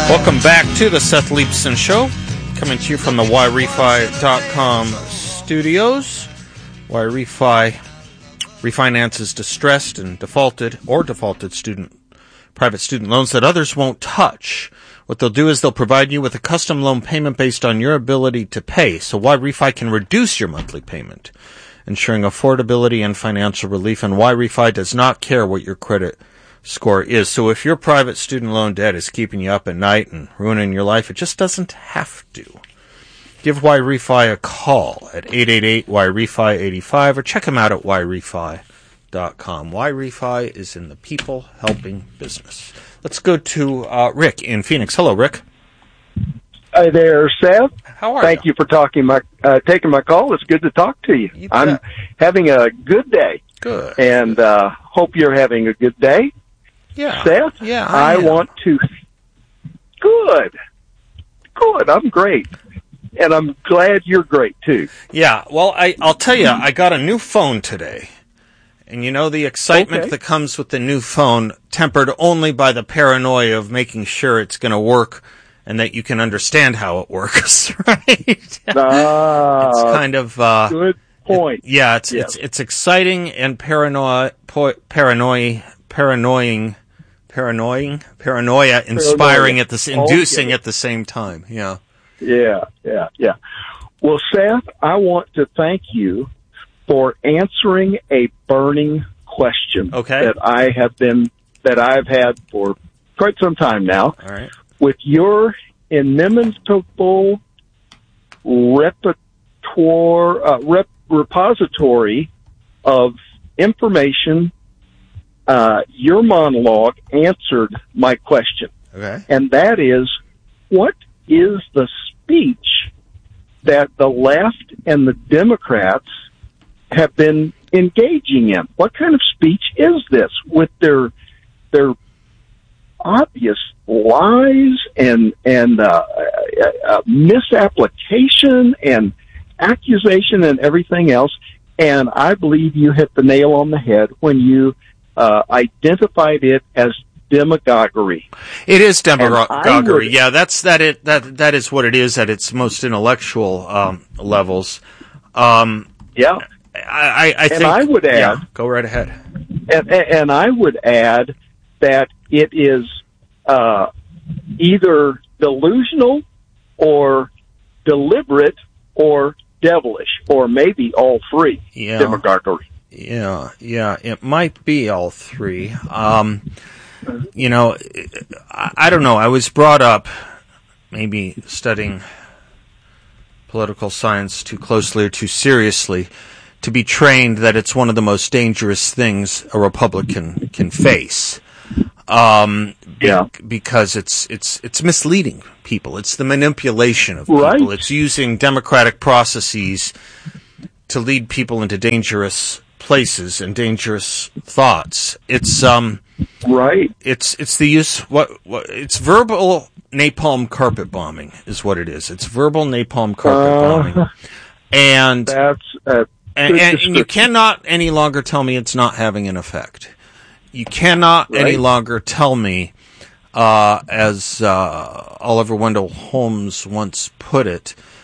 Welcome back to the Seth Leibson Show, coming to you from the YRefi.com studios. YRefi refinances distressed and defaulted private student loans that others won't touch. What they'll do is they'll provide you with a custom loan payment based on your ability to pay, so YRefi can reduce your monthly payment, ensuring affordability and financial relief. And YRefi does not care what your credit score is. So if your private student loan debt is keeping you up at night and ruining your life, it just doesn't have to. Give YRefi a call at 888-YRefi-85 or check them out at YRefi.com. YRefi is in the people helping business. Let's go to Rick in Phoenix. Hello, Rick. Hi there, Seth. How are Thank you for taking my call. It's good to talk to you. I'm having a good day. Good. And hope you're having a good day. Yeah. Seth? Yeah, I want to... Good. I'm great. And I'm glad you're great, too. Yeah, well, I'll tell you, I got a new phone today. And you know the excitement that comes with the new phone, tempered only by the paranoia of making sure it's going to work and that you can understand how it works, right? It's kind of... good point. It's exciting and paranoia inspiring at the inducing at the same time. Yeah. Well, Seth, I want to thank you for answering a burning question that I've had for quite some time now. All right. With your inimitable repository of information, your monologue answered my question. Okay. And that is, what is the speech that the left and the Democrats have been engaging in? What kind of speech is this with their obvious lies and misapplication and accusation and everything else? And I believe you hit the nail on the head when you identified it as demagoguery. It is demagoguery. That is what it is at its most intellectual levels. I think. And I would add. Yeah, go right ahead. And I would add that it is either delusional or deliberate or devilish, or maybe all three. Yeah. Demagoguery. Yeah, it might be all three. I don't know. I was brought up maybe studying political science too closely or too seriously to be trained that it's one of the most dangerous things a Republican can face. Because it's misleading people. It's the manipulation of people. Right. It's using democratic processes to lead people into dangerous places and dangerous thoughts. It's right. It's the use it's verbal napalm carpet bombing is what it is. It's verbal napalm carpet bombing, and and you cannot any longer tell me it's not having an effect. You cannot any longer tell me, as Oliver Wendell Holmes once put it,